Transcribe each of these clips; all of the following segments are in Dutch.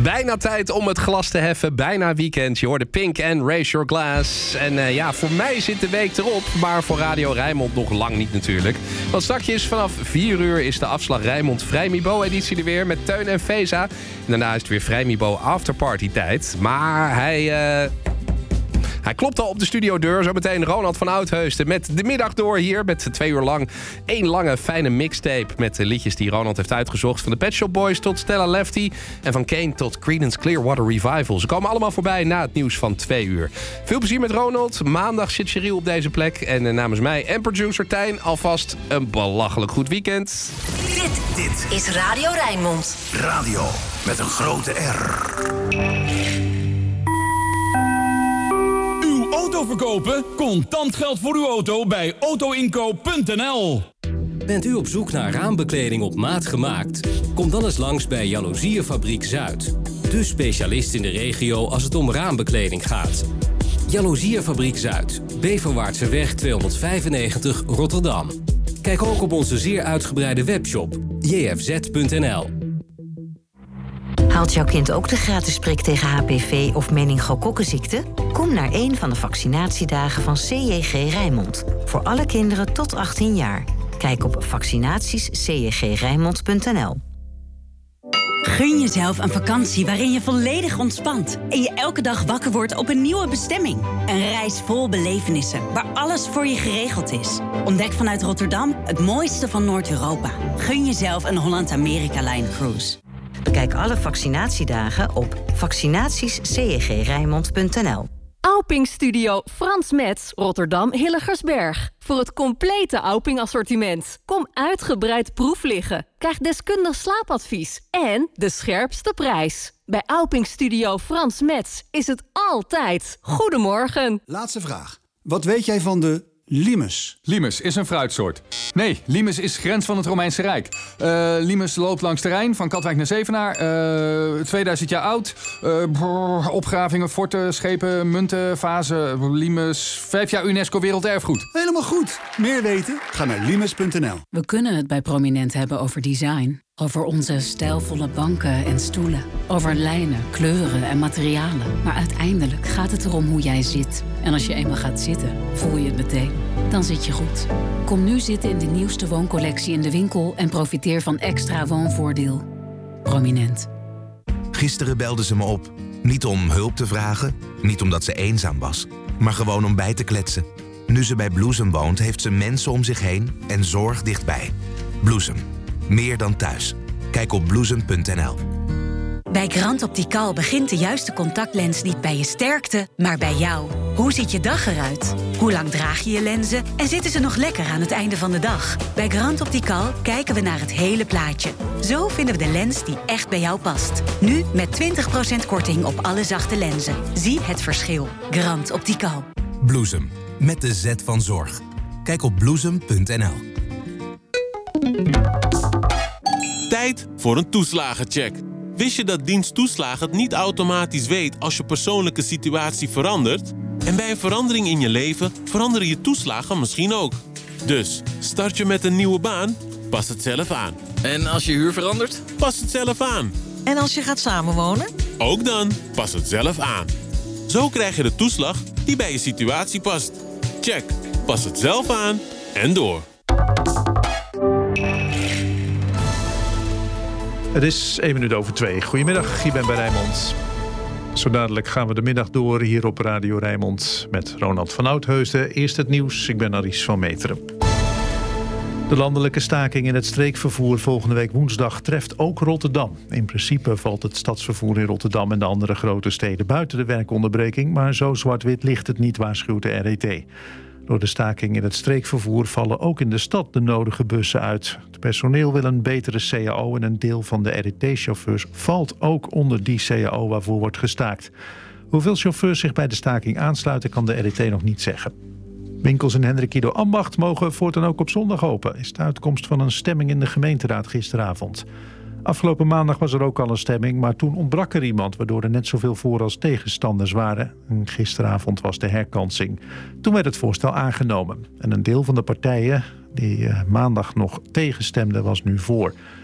Bijna tijd om het glas te heffen. Bijna weekend. Je hoorde Pink en Raise Your Glass. En voor mij zit de week erop. Maar voor Radio Rijnmond nog lang niet natuurlijk. Want straks vanaf 4 uur is de afslag Rijnmond Vrijmibo-editie er weer. Met Teun en Feza. En daarna is het weer Vrijmibo afterparty tijd. Maar hij klopt al op de studiodeur. Zometeen Ronald van Oudheusden met de middag door hier. Met 2 uur lang 1 lange fijne mixtape. Met de liedjes die Ronald heeft uitgezocht. Van de Pet Shop Boys tot Stella Lefty. En van Kane tot Creedence Clearwater Revival. Ze komen allemaal voorbij na het nieuws van 2 uur. Veel plezier met Ronald. Maandag zit Cheryl op deze plek. En namens mij en producer Tijn alvast een belachelijk goed weekend. Dit is Radio Rijnmond. Radio met een grote R. Auto verkopen? Contant geld voor uw auto bij autoinkoop.nl. Bent u op zoek naar raambekleding op maat gemaakt? Kom dan eens langs bij Jaloeziefabriek Zuid. De specialist in de regio als het om raambekleding gaat. Jaloeziefabriek Zuid, Beverwaartseweg 295 Rotterdam. Kijk ook op onze zeer uitgebreide webshop jfz.nl. Haalt jouw kind ook de gratis prik tegen HPV of meningokokkenziekte? Kom naar een van de vaccinatiedagen van CJG Rijnmond. Voor alle kinderen tot 18 jaar. Kijk op vaccinatiescjgrijnmond.nl. Gun jezelf een vakantie waarin je volledig ontspant en je elke dag wakker wordt op een nieuwe bestemming. Een reis vol belevenissen, waar alles voor je geregeld is. Ontdek vanuit Rotterdam het mooiste van Noord-Europa. Gun jezelf een Holland-Amerika-Line cruise. Bekijk alle vaccinatiedagen op vaccinatiescjgrijnmond.nl. Auping Studio Frans Metz, Rotterdam Hilligersberg. Voor het complete Auping-assortiment. Kom uitgebreid proef liggen. Krijg deskundig slaapadvies en de scherpste prijs. Bij Auping Studio Frans Metz is het altijd goedemorgen. Laatste vraag. Wat weet jij van de limes? Limes is een fruitsoort. Nee, limes is grens van het Romeinse Rijk. Limes loopt langs de Rijn, van Katwijk naar Zevenaar. 2000 jaar oud. Opgravingen, forten, schepen, munten, vazen. Limes, 5 jaar UNESCO Werelderfgoed. Helemaal goed. Meer weten? Ga naar limes.nl. We kunnen het bij Prominent hebben over design. Over onze stijlvolle banken en stoelen. Over lijnen, kleuren en materialen. Maar uiteindelijk gaat het erom hoe jij zit. En als je eenmaal gaat zitten, voel je het meteen. Dan zit je goed. Kom nu zitten in de nieuwste wooncollectie in de winkel en profiteer van extra woonvoordeel. Prominent. Gisteren belde ze me op. Niet om hulp te vragen, niet omdat ze eenzaam was, maar gewoon om bij te kletsen. Nu ze bij Bloesem woont, heeft ze mensen om zich heen en zorg dichtbij. Bloesem. Meer dan thuis. Kijk op bloesem.nl. Bij Grand Optical begint de juiste contactlens niet bij je sterkte, maar bij jou. Hoe ziet je dag eruit? Hoe lang draag je je lenzen? En zitten ze nog lekker aan het einde van de dag? Bij Grand Optical kijken we naar het hele plaatje. Zo vinden we de lens die echt bij jou past. Nu met 20% korting op alle zachte lenzen. Zie het verschil. Grand Optical. Bloesem. Met de Z van zorg. Kijk op bloesem.nl. Tijd voor een toeslagencheck. Wist je dat dienst toeslagen het niet automatisch weet als je persoonlijke situatie verandert? En bij een verandering in je leven veranderen je toeslagen misschien ook. Dus, start je met een nieuwe baan? Pas het zelf aan. En als je huur verandert? Pas het zelf aan. En als je gaat samenwonen? Ook dan, pas het zelf aan. Zo krijg je de toeslag die bij je situatie past. Check, pas het zelf aan en door. Het is 2:01. Goedemiddag, ik ben bij Rijnmond. Zo dadelijk gaan we de middag door hier op Radio Rijnmond met Ronald van Oudheusden. Eerst het nieuws, ik ben Aries van Meteren. De landelijke staking in het streekvervoer volgende week woensdag treft ook Rotterdam. In principe valt het stadsvervoer in Rotterdam en de andere grote steden buiten de werkonderbreking, maar zo zwart-wit ligt het niet, waarschuwt de RET. Door de staking in het streekvervoer vallen ook in de stad de nodige bussen uit. Het personeel wil een betere CAO en een deel van de RET-chauffeurs valt ook onder die CAO waarvoor wordt gestaakt. Hoeveel chauffeurs zich bij de staking aansluiten kan de RET nog niet zeggen. Winkels in Hendrik Ido Ambacht mogen voortaan ook op zondag open, is de uitkomst van een stemming in de gemeenteraad gisteravond. Afgelopen maandag was er ook al een stemming, maar toen ontbrak er iemand, waardoor er net zoveel voor- als tegenstanders waren. En gisteravond was de herkansing. Toen werd het voorstel aangenomen. En een deel van de partijen die maandag nog tegenstemden was nu voor.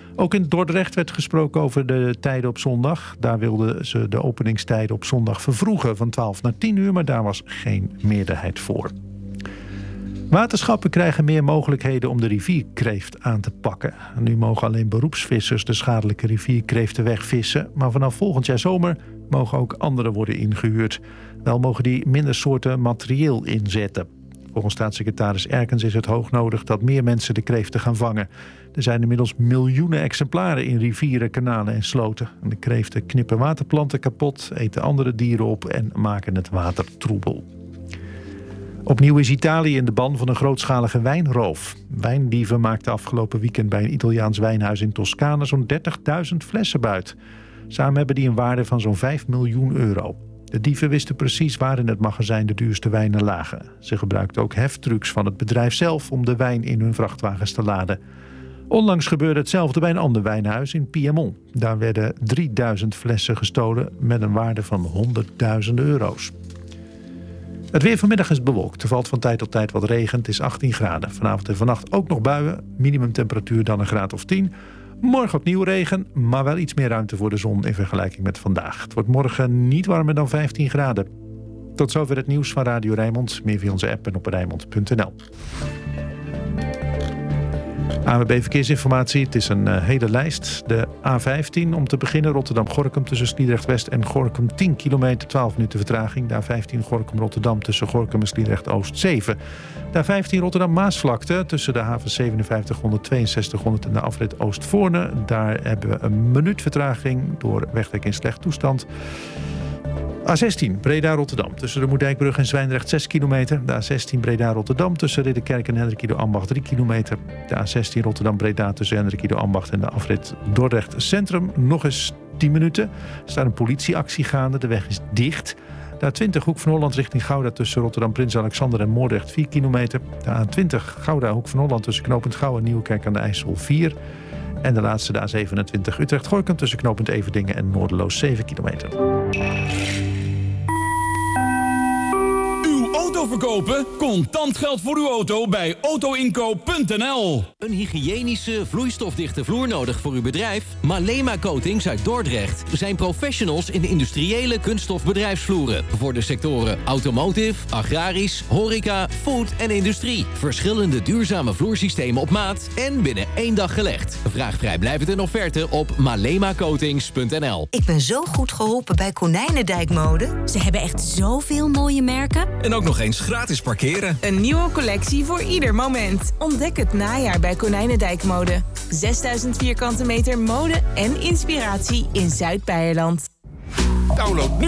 Ook in Dordrecht werd gesproken over de tijden op zondag. Daar wilden ze de openingstijden op zondag vervroegen van 12 naar 10 uur... maar daar was geen meerderheid voor. Waterschappen krijgen meer mogelijkheden om de rivierkreeft aan te pakken. Nu mogen alleen beroepsvissers de schadelijke rivierkreeften wegvissen... maar vanaf volgend jaar zomer mogen ook anderen worden ingehuurd. Wel mogen die minder soorten materieel inzetten. Volgens staatssecretaris Erkens is het hoog nodig dat meer mensen de kreeften gaan vangen. Er zijn inmiddels miljoenen exemplaren in rivieren, kanalen en sloten. En de kreeften knippen waterplanten kapot, eten andere dieren op en maken het water troebel. Opnieuw is Italië in de ban van een grootschalige wijnroof. Wijndieven maakten afgelopen weekend bij een Italiaans wijnhuis in Toscane zo'n 30.000 flessen buit. Samen hebben die een waarde van zo'n 5 miljoen euro. De dieven wisten precies waar in het magazijn de duurste wijnen lagen. Ze gebruikten ook heftrucks van het bedrijf zelf om de wijn in hun vrachtwagens te laden. Onlangs gebeurde hetzelfde bij een ander wijnhuis in Piemont. Daar werden 3000 flessen gestolen met een waarde van honderdduizenden euro's. Het weer vanmiddag is bewolkt. Er valt van tijd tot tijd wat regen. Het is 18 graden. Vanavond en vannacht ook nog buien. Minimumtemperatuur dan een graad of 10. Morgen opnieuw regen, maar wel iets meer ruimte voor de zon in vergelijking met vandaag. Het wordt morgen niet warmer dan 15 graden. Tot zover het nieuws van Radio Rijnmond. Meer via onze app en op rijnmond.nl. ANWB Verkeersinformatie, het is een hele lijst. De A15 om te beginnen Rotterdam-Gorinchem tussen Sliedrecht-West en Gorinchem 10 kilometer, 12 minuten vertraging. De A15 Gorinchem-Rotterdam tussen Gorinchem en Sliedrecht-Oost 7. De A15 Rotterdam-Maasvlakte tussen de haven 5700, 6200 en de afrit Oostvoorne. Daar hebben we een minuut vertraging door wegdek in slecht toestand. A16 Breda-Rotterdam tussen de Moerdijkbrug en Zwijndrecht 6 kilometer. De A16 Breda-Rotterdam tussen Ridderkerk en Hendrikido Ambacht 3 kilometer. De A16 Rotterdam-Breda tussen Hendrikido Ambacht en de afrit Dordrecht Centrum nog eens 10 minuten. Er staat een politieactie gaande, de weg is dicht. De A20 Hoek van Holland richting Gouda tussen Rotterdam Prins Alexander en Moordrecht 4 kilometer. De A20 Gouda Hoek van Holland tussen knooppunt Gouw en Nieuwekerk aan de IJssel 4. En de laatste de A27 Utrecht-Gorkum tussen knooppunt Everdingen en Noorderloos 7 kilometer. Verkopen? Contant geld voor uw auto bij autoinkoop.nl. Een hygiënische, vloeistofdichte vloer nodig voor uw bedrijf? Malema Coatings uit Dordrecht zijn professionals in de industriële kunststofbedrijfsvloeren. Voor de sectoren automotive, agrarisch, horeca, food en industrie. Verschillende duurzame vloersystemen op maat en binnen 1 dag gelegd. Vraag vrijblijvend een offerte op malemacoatings.nl. Ik ben zo goed geholpen bij Konijnendijk Mode. Ze hebben echt zoveel mooie merken. En ook nog eens gratis parkeren. Een nieuwe collectie voor ieder moment. Ontdek het najaar bij Konijnendijk Mode. 6000 vierkante meter mode en inspiratie in Zuid-Beierland. Download nu